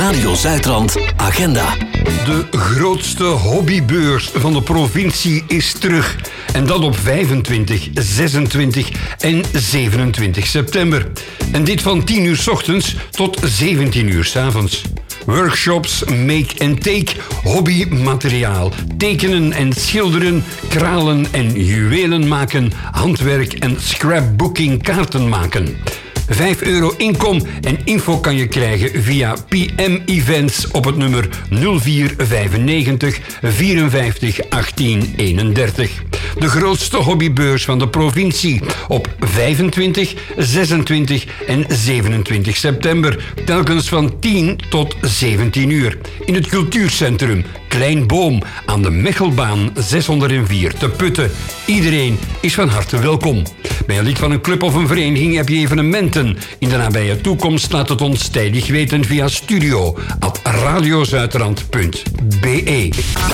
Radio Zuidrand Agenda. De grootste hobbybeurs van de provincie is terug. En dat op 25, 26 en 27 september. En dit van 10 uur 's ochtends tot 17 uur 's avonds. Workshops, make and take, hobbymateriaal, tekenen en schilderen, kralen en juwelen maken, handwerk en scrapbooking kaarten maken. €5 inkom en info kan je krijgen via PM Events op het nummer 0495 54 18 31. De grootste hobbybeurs van de provincie op 25, 26 en 27 september. Telkens van 10 tot 17 uur. In het cultuurcentrum Klein Boom aan de Mechelbaan 604 te Putten. Iedereen is van harte welkom. Ben je lid van een club of een vereniging, heb je evenementen in de nabije toekomst? Laat het ons tijdig weten via studio@radiozuidrand.be.